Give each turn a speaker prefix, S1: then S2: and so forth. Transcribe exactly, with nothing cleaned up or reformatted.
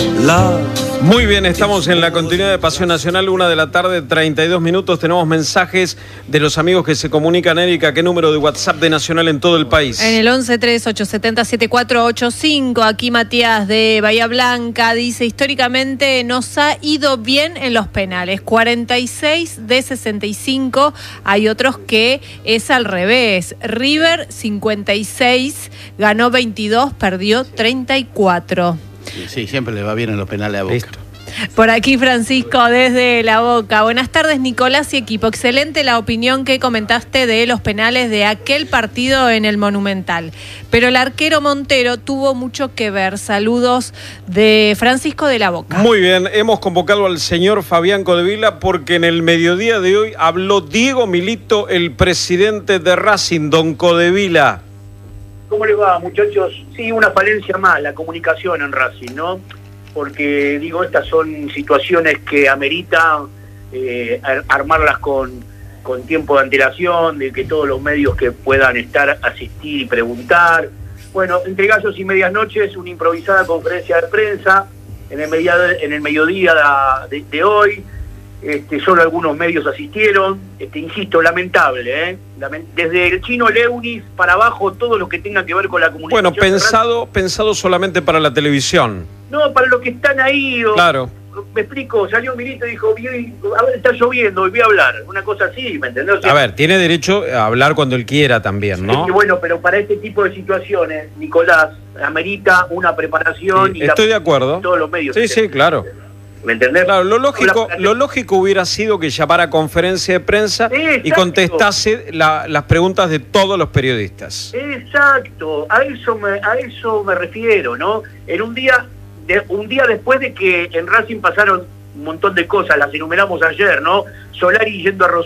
S1: Muy bien, estamos en la continuidad de Pasión Nacional, una de la tarde, treinta y dos minutos. Tenemos mensajes de los amigos que se comunican. Erika, ¿qué número de WhatsApp de Nacional en todo el país?
S2: En el once tres ocho siete cero siete cuatro ocho cinco. Aquí Matías de Bahía Blanca dice: históricamente nos ha ido bien en los penales, cuarenta y seis de sesenta y cinco. Hay otros que es al revés. River cincuenta y seis, ganó veintidós, perdió treinta y cuatro.
S3: Sí, siempre le va bien en los penales a Boca.
S1: Listo.
S2: Por aquí Francisco desde La Boca. Buenas tardes, Nicolás y equipo. Excelente la opinión que comentaste de los penales de aquel partido en el Monumental. Pero el arquero Montero tuvo mucho que ver. Saludos de Francisco de La Boca.
S1: Muy bien, hemos convocado al señor Fabián Codevila porque en el mediodía de hoy habló Diego Milito, el presidente de Racing, don Codevila.
S4: ¿Cómo les va, muchachos? Sí, una falencia más, la comunicación en Racing, ¿no? Porque, digo, estas son situaciones que amerita eh, armarlas con, con tiempo de antelación, de que todos los medios que puedan estar, asistir y preguntar. Bueno, entre gallos y medias noches, una improvisada conferencia de prensa en el, media, en el mediodía de, de hoy. Este, solo algunos medios asistieron, este, insisto, lamentable, ¿eh? Lament- desde el chino Leunis para abajo, todo lo que tenga que ver con la comunicación.
S1: Bueno, pensado, pensado solamente para la televisión.
S4: No, para los que están ahí. O,
S1: claro.
S4: Me explico, salió Milito y dijo, a ver, está lloviendo, y voy a hablar. Una cosa así, ¿me entendés? O sea,
S1: a ver, tiene derecho a hablar cuando él quiera también, ¿no?
S4: Es que bueno, pero para este tipo de situaciones, Nicolás, amerita una preparación.
S1: Sí,
S4: y
S1: estoy
S4: la,
S1: de acuerdo.
S4: Todos los medios.
S1: Sí, sí, claro.
S4: ¿Me entendés?
S1: Claro, lo lógico,
S4: la...
S1: lo lógico hubiera sido que llamara a conferencia de prensa
S4: Exacto.
S1: y contestase la, las preguntas de todos los periodistas.
S4: Exacto, a eso me, a eso me refiero, ¿no? En un día, de, un día después de que en Racing pasaron un montón de cosas, las enumeramos ayer, ¿no? Solari yendo a Rosario.